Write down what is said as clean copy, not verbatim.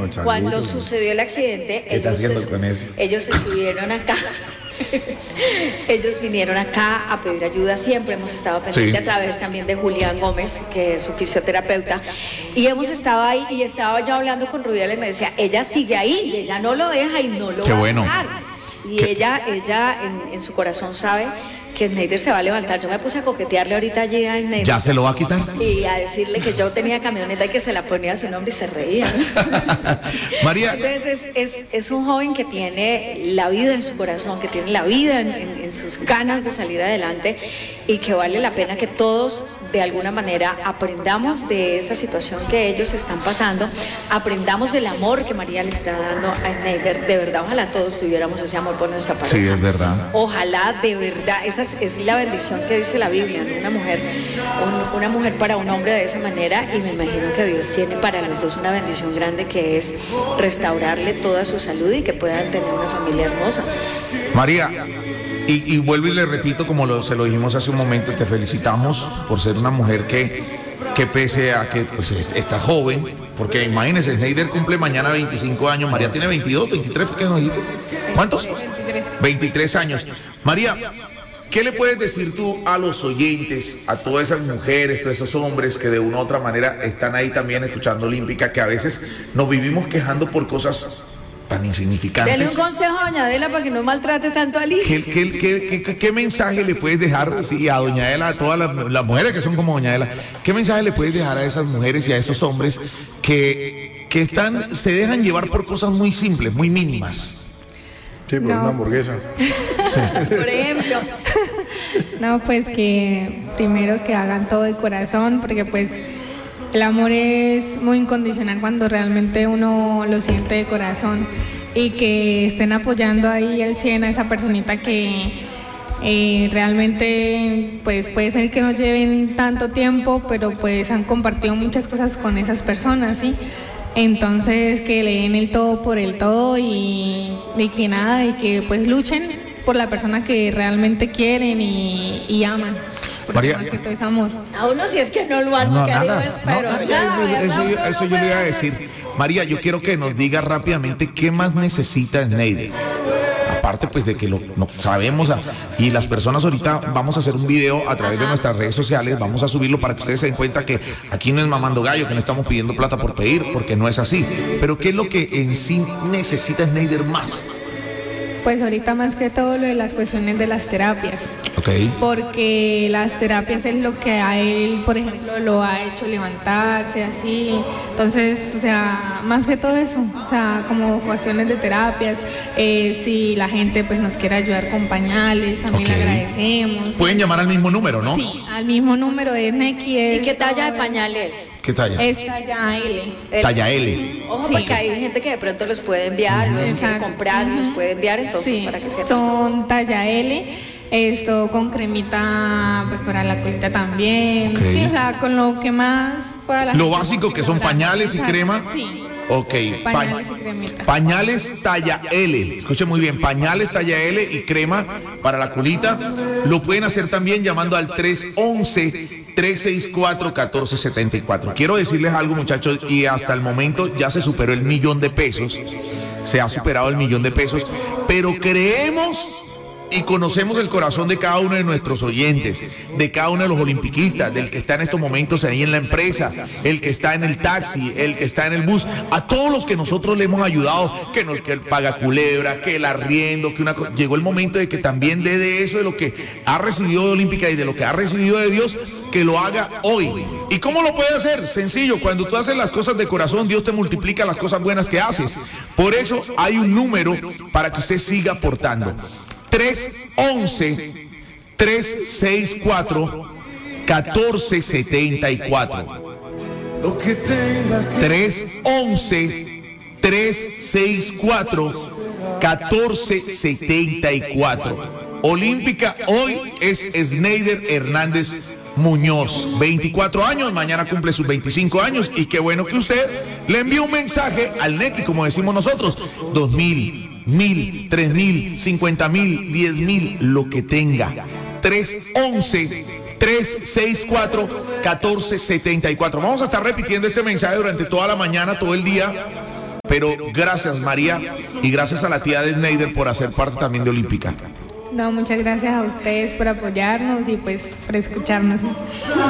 Cuando sucedió el accidente, ellos estuvieron acá. Ellos vinieron acá a pedir ayuda, siempre hemos estado pendientes, a través también de Julián Gómez, que es su fisioterapeuta, y hemos estado ahí, y estaba yo hablando con Rubiales, me decía, ella sigue ahí, y ella no lo deja y no lo va a dejar. Y ella en su corazón sabe que Sneider se va a levantar. Yo me puse a coquetearle ahorita allí a Sneider. ¿Ya se lo va a quitar? Y a decirle que yo tenía camioneta y que se la ponía a su nombre y se reía. María. Entonces es un joven que tiene la vida en su corazón, que tiene la vida en sus ganas de salir adelante, y que vale la pena que todos de alguna manera aprendamos de esta situación que ellos están pasando, aprendamos del amor que María le está dando a Sneider. De verdad, ojalá todos tuviéramos ese amor por nuestra pareja. Sí, es verdad. Ojalá, de verdad, esa es la bendición que dice la Biblia, ¿no? Una mujer para un hombre de esa manera, y me imagino que Dios tiene para los dos una bendición grande, que es restaurarle toda su salud y que puedan tener una familia hermosa. María, y vuelvo y le repito, como se lo dijimos hace un momento, te felicitamos por ser una mujer que pese a que pues está joven, porque imagínese, Sneider cumple mañana 25 años, María tiene 22, 23, ¿por qué no dijiste? ¿Cuántos? 23 años. María, ¿qué le puedes decir tú a los oyentes, a todas esas mujeres, todos esos hombres que de una u otra manera están ahí también escuchando Olímpica, que a veces nos vivimos quejando por cosas tan insignificantes? Dele un consejo a doña Adela para que no maltrate tanto a Liz. ¿Qué mensaje le puedes dejar a doña Adela, a todas las mujeres que son como doña Adela? ¿Qué mensaje le puedes dejar a esas mujeres y a esos hombres que se dejan llevar por cosas muy simples, muy mínimas? Sí, por una hamburguesa. Sí. Por ejemplo. No, pues que primero que hagan todo de corazón, porque pues el amor es muy incondicional cuando realmente uno lo siente de corazón, y que estén apoyando ahí al 100 a esa personita que realmente pues puede ser que no lleven tanto tiempo, pero pues han compartido muchas cosas con esas personas, ¿sí? Entonces que le den el todo por el todo, y que nada, y que pues luchen por la persona que realmente quieren y aman. María, más que todo es amor. A uno si es que no lo han querido, espero. Eso yo le iba a decir. María, yo quiero que nos diga rápidamente qué más necesita Sneider. Aparte pues de que lo sabemos, y las personas ahorita vamos a hacer un video a través de nuestras redes sociales, vamos a subirlo para que ustedes se den cuenta que aquí no es mamando gallo, que no estamos pidiendo plata por pedir, porque no es así. Pero ¿qué es lo que en sí necesita Sneider más? Pues ahorita más que todo lo de las cuestiones de las terapias. Okay. Porque las terapias es lo que a él, por ejemplo, lo ha hecho levantarse así. Entonces, o sea, más que todo eso, o sea, como cuestiones de terapias, si la gente pues nos quiere ayudar con pañales, también le agradecemos. Pueden llamar al mismo número, ¿no? Sí, al mismo número de Neki. ¿Y qué talla de pañales? ¿Qué talla? Es talla L. Talla L. Ojo, sí, porque hay gente que de pronto los puede enviar, los quiere comprar, los puede enviar, entonces sí, para que sepan. Son talla L. Esto con cremita pues para la colita también. Okay. Sí, o sea, con lo que más para la lo básico que son pañales y crema. Sí. Ok, pañales y cremita. Pañales talla L, escuchen muy bien, pañales talla L y crema para la culita. Lo pueden hacer también llamando al 311-364-1474. Quiero decirles algo, muchachos, y hasta el momento ya se superó el 1.000.000 de pesos. Se ha superado el 1.000.000 de pesos, pero creemos y conocemos el corazón de cada uno de nuestros oyentes, de cada uno de los olimpiquistas, del que está en estos momentos ahí en la empresa, el que está en el taxi, el que está en el bus, a todos los que nosotros le hemos ayudado, que el paga culebra, que el arriendo, llegó el momento de que también dé de eso, de lo que ha recibido de Olímpica y de lo que ha recibido de Dios, que lo haga hoy. ¿Y cómo lo puede hacer? Sencillo, cuando tú haces las cosas de corazón, Dios te multiplica las cosas buenas que haces. Por eso hay un número para que usted siga aportando. 311-364-1474. 311-364-1474. Olímpica hoy es Sneider Hernández Muñoz, 24 años, mañana cumple sus 25 años, y qué bueno que usted le envíe un mensaje al Neki, como decimos nosotros, 2.000, 1.000, 3.000, 50.000, 10.000, lo que tenga. 311-364-1474. Vamos a estar repitiendo este mensaje durante toda la mañana, todo el día, Pero gracias, María, y gracias a la tía de Sneider por hacer parte también de Olímpica. No, muchas gracias a ustedes por apoyarnos y pues por escucharnos.